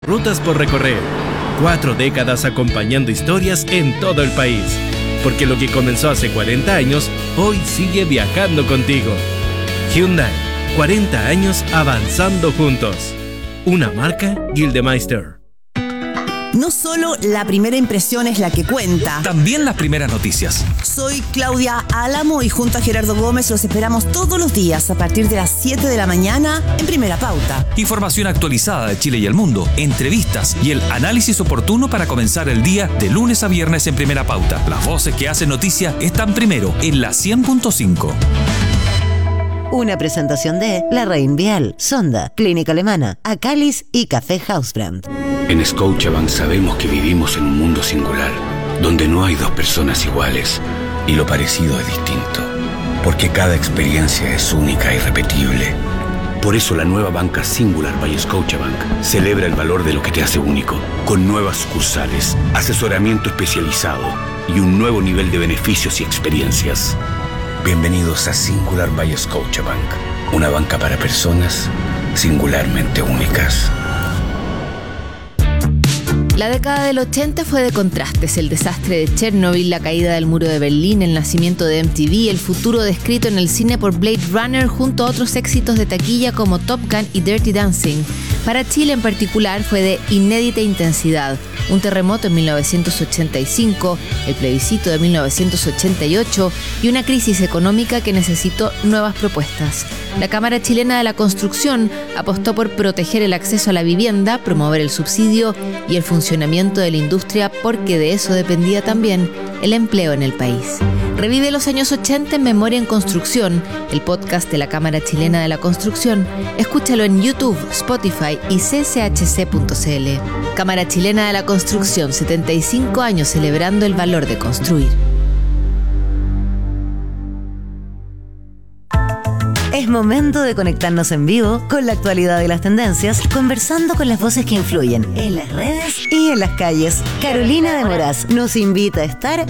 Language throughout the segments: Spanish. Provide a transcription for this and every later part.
Rutas por recorrer. 4 décadas acompañando historias en todo el país. Porque lo que comenzó hace 40 años, hoy sigue viajando contigo. Hyundai, 40 años avanzando juntos. Una marca Gildemeister. No solo la primera impresión es la que cuenta. También las primeras noticias. Soy Claudia Álamo y junto a Gerardo Gómez los esperamos todos los días a partir de las 7 de la mañana en Primera Pauta. Información actualizada de Chile y el mundo, entrevistas y el análisis oportuno para comenzar el día de lunes a viernes en Primera Pauta. Las voces que hacen noticia están primero en la 100.5. Una presentación de La Rein Vial, Sonda, Clínica Alemana, Acalis y Café Hausbrand. En Scotiabank sabemos que vivimos en un mundo singular, donde no hay dos personas iguales y lo parecido es distinto, porque cada experiencia es única e irrepetible. Por eso la nueva banca Singular by Scotiabank celebra el valor de lo que te hace único, con nuevas sucursales, asesoramiento especializado y un nuevo nivel de beneficios y experiencias. Bienvenidos a Singular by Scotiabank, una banca para personas singularmente únicas. La década del 80 fue de contrastes: el desastre de Chernobyl, la caída del muro de Berlín, el nacimiento de MTV, el futuro descrito en el cine por Blade Runner, junto a otros éxitos de taquilla como Top Gun y Dirty Dancing. Para Chile en particular fue de inédita intensidad: un terremoto en 1985, el plebiscito de 1988 y una crisis económica que necesitó nuevas propuestas. La Cámara Chilena de la Construcción apostó por proteger el acceso a la vivienda, promover el subsidio y el funcionamiento de la industria, porque de eso dependía también el empleo en el país. Revive los años 80 en Memoria en Construcción, el podcast de la Cámara Chilena de la Construcción. Escúchalo en YouTube, Spotify y cchc.cl. Cámara Chilena de la Construcción, 75 años celebrando el valor de construir. Es momento de conectarnos en vivo con la actualidad y las tendencias, conversando con las voces que influyen en las redes y en las calles. Carolina de Moraz nos invita a estar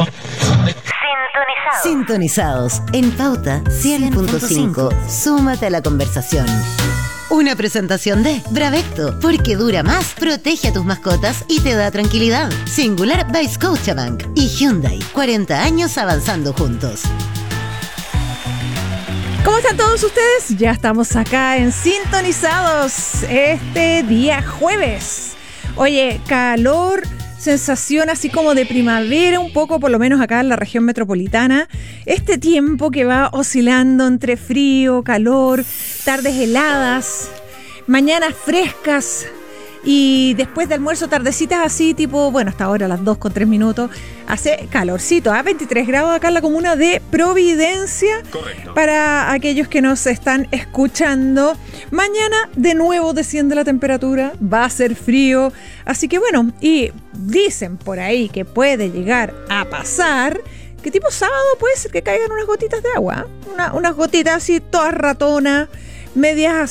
sintonizados en Pauta 100.5. Súmate a la conversación. Una presentación de Bravecto, porque dura más, protege a tus mascotas y te da tranquilidad. Singular by Scotiabank y Hyundai, 40 años avanzando juntos. ¿Cómo están todos ustedes? Ya estamos acá en Sintonizados este día jueves. Oye, calor, sensación así como de primavera un poco, por lo menos acá en la región metropolitana. Este tiempo que va oscilando entre frío, calor, tardes heladas, mañanas frescas y después de almuerzo tardecitas así tipo, bueno, hasta ahora las 2:03, hace calorcito, 23 grados acá en la comuna de Providencia. Correcto. Para aquellos que nos están escuchando, mañana de nuevo desciende la temperatura, va a ser frío, así que bueno, y dicen por ahí que puede llegar a pasar que tipo sábado puede ser que caigan unas gotitas de agua, unas gotitas así todas ratonas, medias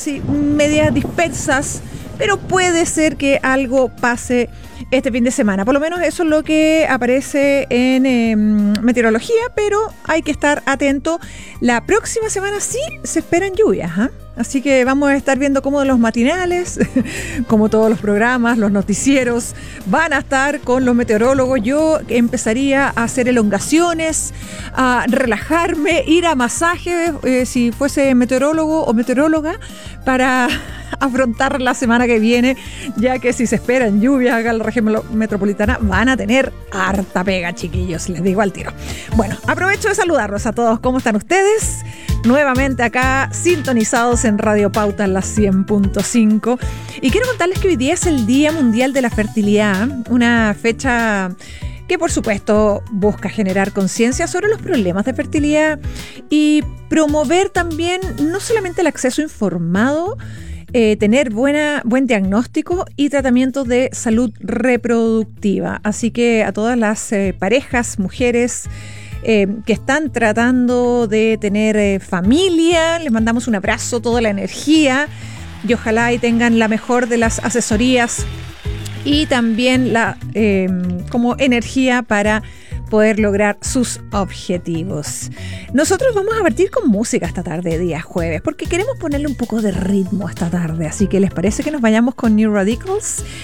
dispersas, pero puede ser que algo pase este fin de semana. Por lo menos eso es lo que aparece en meteorología, pero hay que estar atento. La próxima semana sí se esperan lluvias, ¿eh? Así que vamos a estar viendo cómo los matinales, como todos los programas, los noticieros, van a estar con los meteorólogos. Yo empezaría a hacer elongaciones, a relajarme, ir a masaje, si fuese meteorólogo o meteoróloga, para afrontar la semana que viene, ya que si se esperan lluvias acá en la región metropolitana, van a tener harta pega, chiquillos, les digo al tiro. Bueno, aprovecho de saludarlos a todos. ¿Cómo están ustedes? Nuevamente acá, sintonizados en Radio Pauta en la 100.5. Y quiero contarles que hoy día es el Día Mundial de la Fertilidad, una fecha que por supuesto busca generar conciencia sobre los problemas de fertilidad y promover también no solamente el acceso informado, tener buen diagnóstico y tratamientos de salud reproductiva. Así que a todas las parejas, mujeres que están tratando de tener familia, les mandamos un abrazo, toda la energía, y ojalá y tengan la mejor de las asesorías y también la como energía para poder lograr sus objetivos. Nosotros vamos a partir con música esta tarde, día jueves, porque queremos ponerle un poco de ritmo esta tarde. Así que ¿les parece que nos vayamos con New Radicals?